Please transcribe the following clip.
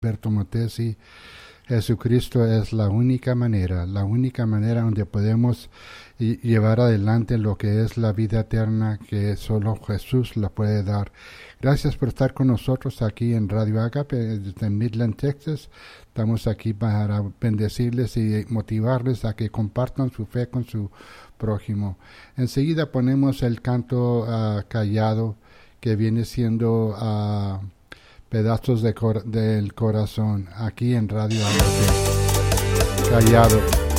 Alberto Motesi. Jesucristo es la única manera donde podemos llevar adelante lo que es la vida eterna, que solo Jesús la puede dar. Gracias por estar con nosotros aquí en Radio Agape desde Midland, Texas. Estamos aquí para bendecirles y motivarles a que compartan su fe con su prójimo. Enseguida ponemos el canto Callado, que viene siendo pedazos del corazón, aquí en Radio Agape. Callado.